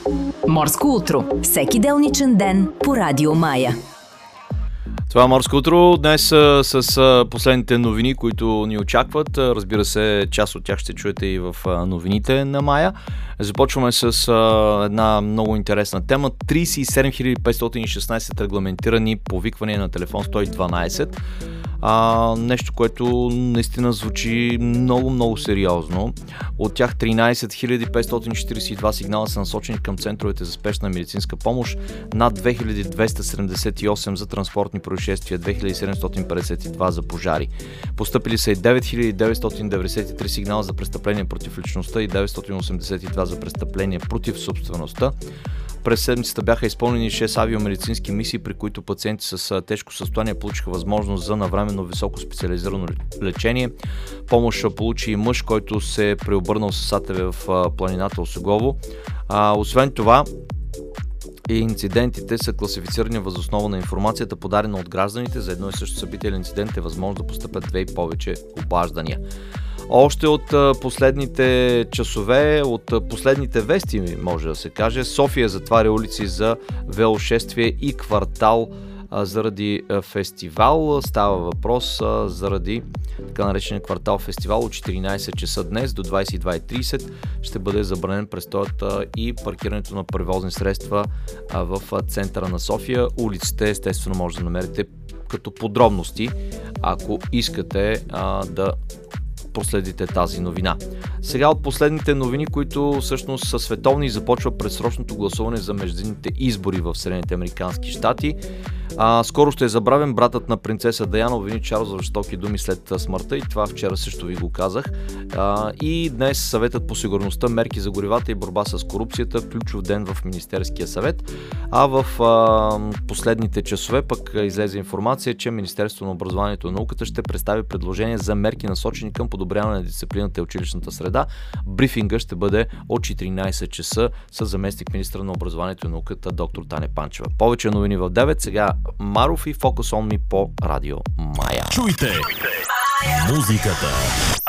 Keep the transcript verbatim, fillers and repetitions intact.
Морско утро. Всеки делничен ден по Радио Мая. Това е Морско утро. Днес с, с последните новини, които ни очакват. Разбира се, част от тях ще чуете и в новините на Мая. Започваме с а, една много интересна тема. трийсет и седем хиляди петстотин и шестнадесет регламентирани повиквания на телефон сто и дванадесет. А, нещо, което наистина звучи много-много сериозно. От тях тринадесет хиляди петстотин четиридесет и два сигнала са насочени към центровете за спешна медицинска помощ, над две хиляди двеста седемдесет и осем за транспортни происшествия, две хиляди седемстотин петдесет и два за пожари. Постъпили са и девет хиляди деветстотин деветдесет и три сигнала за престъпления против личността и деветстотин осемдесет и два за престъпления против собствеността. През седмицата бяха изпълнени шест авиомедицински мисии, при които пациенти с тежко състояние получиха възможност за навременно високо специализирано лечение. Помощ получи и мъж, който се е преобърнал с АТВ в планината Осогово. А, освен това, и инцидентите са класифицирани въз основа на информацията, подадена от гражданите. За едно и също събитие или инцидент е възможно да постъпят две и повече обаждания. Още от последните часове, от последните вести, може да се каже, София затваря улици за велошествие и квартал а, заради а, фестивал. Става въпрос а, заради така наречения квартал фестивал от четиринадесет часа днес до двадесет и два и тридесет ще бъде забранен престоят а, и паркирането на превозни средства а, в а, центъра на София. Улиците естествено може да намерите като подробности, ако искате а, да проследите тази новина. Сега от последните новини, които всъщност са световни, започва предсрочното гласуване за междинните избори в Съединените американски щати. А, скоро ще е забравен братът на принцеса Даяна, обвини Чарлз за жестоки думи след смъртта, и това вчера също ви го казах. А, и днес Съветът по сигурността, мерки за горивата и борба с корупцията, ключов ден в Министерския съвет. А в а, последните часове пък излезе информация, че Министерството на образованието и науката ще представи предложение за мерки, насочени към подобряване на дисциплината и училищната среда. Брифинга ще бъде от четиринадесет часа с заместник министъра на образованието и науката доктор Таня Панчева. Повече новини в девет. Сега Маров и Focus on Me по Радио Мая. Чуйте музиката.